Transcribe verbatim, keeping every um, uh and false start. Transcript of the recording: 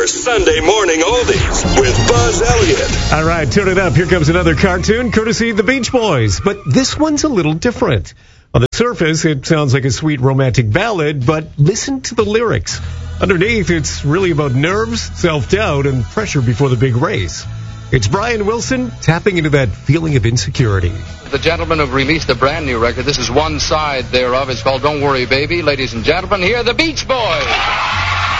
your Sunday morning oldies with Buzz Elliott. All right, tune it up. Here comes another cartoon courtesy of the Beach Boys. But this one's a little different. On the surface, it sounds like a sweet romantic ballad, but listen to the lyrics. Underneath, it's really about nerves, self-doubt, and pressure before the big race. It's Brian Wilson tapping into that feeling of insecurity. The gentlemen have released a brand new record. This is one side thereof. It's called Don't Worry Baby. Ladies and gentlemen, here are the Beach Boys.